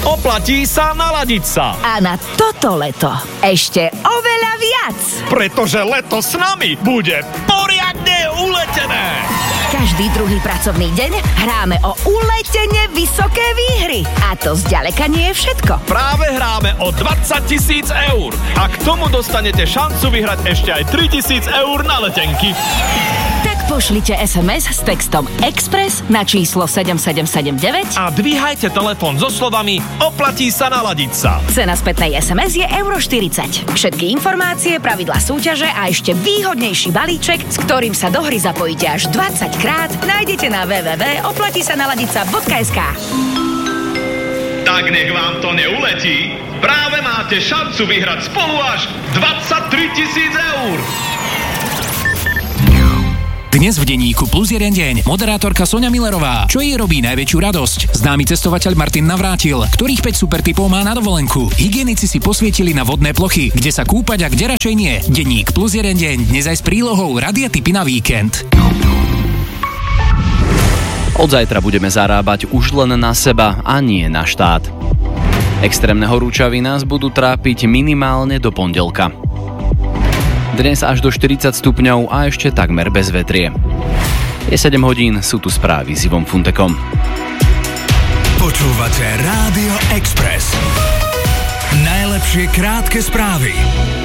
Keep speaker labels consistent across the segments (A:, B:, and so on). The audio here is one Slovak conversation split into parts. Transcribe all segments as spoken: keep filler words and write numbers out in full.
A: Oplatí sa naladiť sa.
B: A na toto leto ešte oveľa viac.
A: Pretože leto s nami bude poriadne uletené.
B: Každý druhý pracovný deň hráme o uletene vysoké výhry. A to zďaleka nie je všetko.
A: Práve hráme o dvadsať tisíc eur. A k tomu dostanete šancu vyhrať ešte aj tri tisíc eur na letenky.
B: Tak pošlite es em es s textom Express na číslo sedem sedem sedem deväť
A: a dvíhajte telefón so slovami Oplatí sa naladiť sa.
B: Cena spätnej es em es je euro štyridsať. Všetky informácie, pravidlá súťaže a ešte výhodnejší balíček, s ktorým sa do hry zapojíte až dvadsať krát, nájdete na w w w bodka oplatí sa naladiť sa bodka es ká.
A: Tak nech vám to neuletí. Práve máte šancu vyhrať spolu až dvadsaťtri tisíc eur.
C: Dnes v denníku Plus jeden deň moderátorka Soňa Millerová. Čo jej robí najväčšiu radosť? Známy cestovateľ Martin Navrátil, ktorých päť supertypov má na dovolenku. Hygienici si posvietili na vodné plochy, kde sa kúpať a kde radšej nie. Denník Plus jeden deň dnes aj s prílohou Radia tipy na víkend.
D: Od zajtra budeme zarábať už len na seba a nie na štát. Extrémne horúčavy nás budú trápiť minimálne do pondelka. Dnes až do štyridsať stupňov a ešte takmer bez vetrie. Je sedem hodín, sú tu správy s Ivom Funtekom.
E: Počúvate Rádio Express. Najlepšie krátke správy.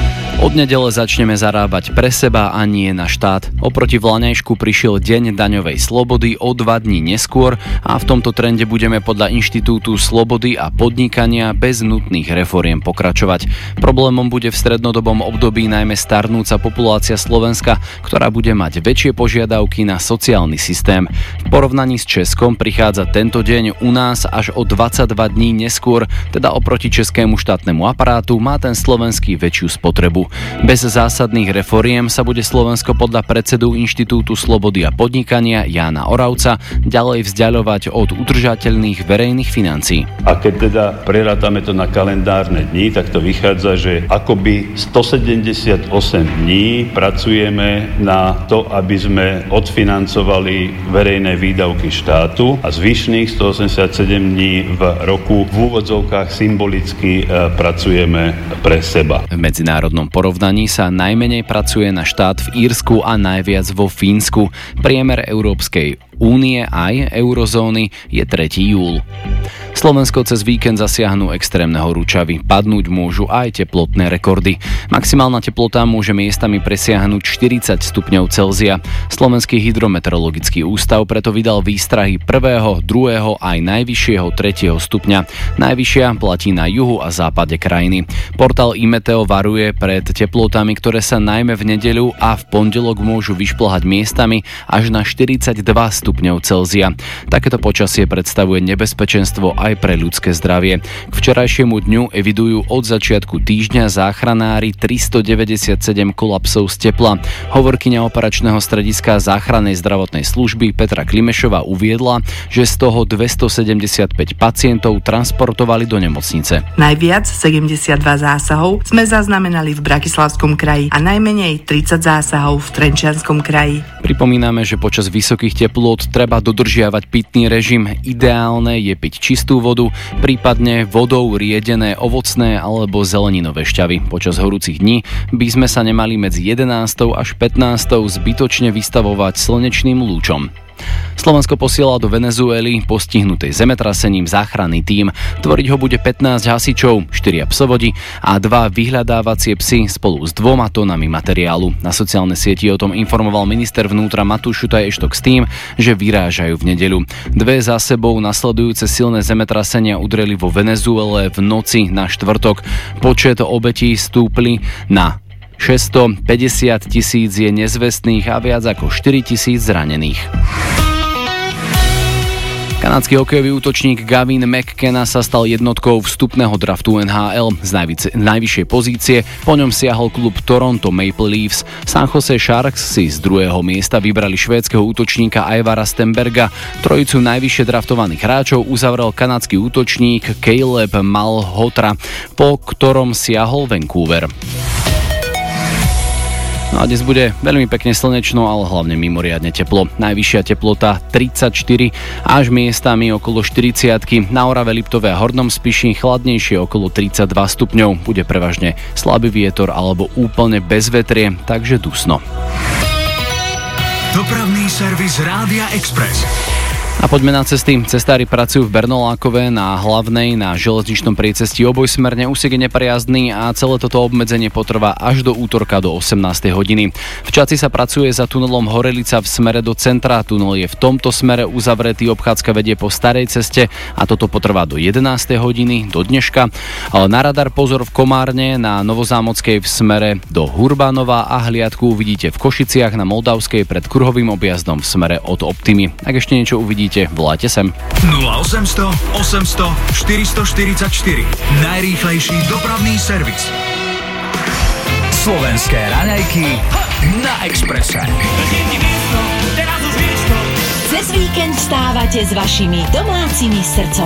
D: Od nedele začneme zarábať pre seba a nie na štát. Oproti vlaňajšku prišiel deň daňovej slobody o dva dní neskôr a v tomto trende budeme podľa Inštitútu slobody a podnikania bez nutných reforiem pokračovať. Problémom bude v strednodobom období najmä starnúca populácia Slovenska, ktorá bude mať väčšie požiadavky na sociálny systém. V porovnaní s Českom prichádza tento deň u nás až o dvadsaťdva dní neskôr, teda oproti českému štátnemu aparátu má ten slovenský väčšiu spotrebu. Bez zásadných reforiem sa bude Slovensko podľa predsedu Inštitútu slobody a podnikania Jána Oravca ďalej vzdiaľovať od udržateľných verejných financií.
F: A keď teda prerátame to na kalendárne dni, tak to vychádza, že akoby stosedemdesiatosem dní pracujeme na to, aby sme odfinancovali verejné výdavky štátu a zvyšných stoosemdesiatsedem dní v roku v úvodzovkách symbolicky e, pracujeme pre seba.
D: V medzinárodnom porovnaní sa najmenej pracuje na štát v Írsku a najviac vo Fínsku. Priemer Európskej únie aj eurozóny je tretieho júla. Slovensko cez víkend zasiahnu extrémne horúčavy. Padnúť môžu aj teplotné rekordy. Maximálna teplota môže miestami presiahnuť štyridsať stupňov Celzia. Slovenský hydrometeorologický ústav preto vydal výstrahy prvého, druhého aj najvyššieho tretieho stupňa. Najvyššia platí na juhu a západe krajiny. Portál iMeteo varuje pred teplotami, ktoré sa najmä v nedeľu a v pondelok môžu vyšplhať miestami až na štyridsaťdva stupňov Celzia. Takéto počasie predstavuje nebezpečenstvo aj pre ľudské zdravie. K včerajšiemu dňu evidujú od začiatku týždňa záchranári tristodeväťdesiatsedem kolapsov z tepla. Hovorkyňa operačného strediska záchrannej zdravotnej služby Petra Klimešová uviedla, že z toho dvestosedemdesiatpäť pacientov transportovali do nemocnice.
G: Najviac sedemdesiatdva zásahov sme zaznamenali v Bratislavskom kraji a najmenej tridsať zásahov v Trenčianskom kraji.
D: Pripomíname, že počas vysokých teplôt treba dodržiavať pitný režim. Ideálne je piť čistú vodu, prípadne vodou riedené ovocné alebo zeleninové šťavy. Počas horúcich dní by sme sa nemali medzi jedenástou až pätnástou zbytočne vystavovať slnečným lúčom. Slovensko posiela do Venezuely postihnutej zemetrasením záchranný tím. Tvoriť ho bude pätnásť hasičov, štyria psovodi a dva vyhľadávacie psy spolu s dvoma tónami materiálu. Na sociálnej sieti o tom informoval minister vnútra Matúš Šutaj Eštok s tým, že vyrážajú v nedeľu. Dve za sebou nasledujúce silné zemetrasenia udreli vo Venezuele v noci na štvrtok. Počet obetí stúpli na šesťstopäťdesiat tisíc je nezvestných a viac ako štyri tisíc zranených. Kanadský hokejový útočník Gavin McKenna sa stal jednotkou vstupného draftu en há el z najvyc- najvyššej pozície. Po ňom siahol klub Toronto Maple Leafs. San Jose Sharks si z druhého miesta vybrali švédskeho útočníka Aivara Stenberga. Trojicu najvyššie draftovaných hráčov uzavrel kanadský útočník Caleb Malhotra, po ktorom siahol Vancouver. No a dnes bude veľmi pekne slnečno, ale hlavne mimoriadne teplo. Najvyššia teplota tridsaťštyri až miestami okolo štyridsiatky. Na Orave, Liptove a Hornom Spiši chladnejšie okolo tridsaťdva stupňov. Bude prevažne slabý vietor alebo úplne bez vetrie, takže dusno.
E: Dopravný servis Rádia Express.
D: A poďme na cesty. Cestári pracujú v Bernolákove na hlavnej na železničnom priecestí obojsmerne. Úsek je neprejazdný a celé toto obmedzenie potrvá až do útorka do osemnástej hodiny. V Čaci sa pracuje za tunelom Horelica v smere do centra. Tunel je v tomto smere uzavretý, obchádzka vedie po starej ceste a toto potrvá do jedenástej hodiny do dneška. Na radar pozor v Komárne, na Novozámockej v smere do Hurbánova a hliadku uvidíte v Košiciach na Moldavskej pred kruhovým objazdom v smere od Optimy. Ak ešte niečo uvidíte, voláte sem.
E: nula osemsto osemsto štyristoštyridsaťštyri. Najrýchlejší dopravný servis. Slovenské raňajky na Expresse.
B: Cez víkend vstávate s vašimi domácimi srdcom.